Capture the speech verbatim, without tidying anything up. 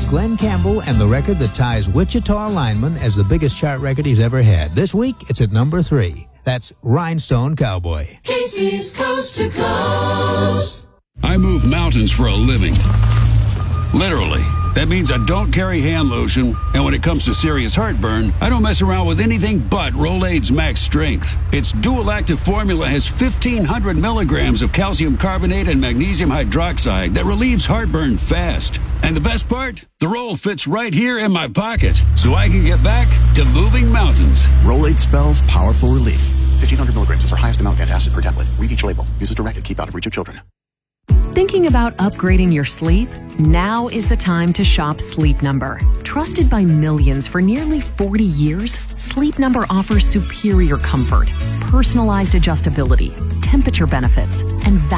Glenn Campbell and the record that ties Wichita lineman as the biggest chart record he's ever had. This week, it's at number three. That's Rhinestone Cowboy. Casey's Coast to Coast. I move mountains for a living. Literally. That means I don't carry hand lotion, and when it comes to serious heartburn, I don't mess around with anything but Rolaids Max Strength. Its dual-active formula has fifteen hundred milligrams of calcium carbonate and magnesium hydroxide that relieves heartburn fast. And the best part? The roll fits right here in my pocket, so I can get back to moving mountains. Rolaids spells powerful relief. fifteen hundred milligrams is our highest amount of antacid per tablet. Read each label. Use as directed. Keep out of reach of children. Thinking about upgrading your sleep? Now is the time to shop Sleep Number. Trusted by millions for nearly forty years, Sleep Number offers superior comfort, personalized adjustability, temperature benefits, and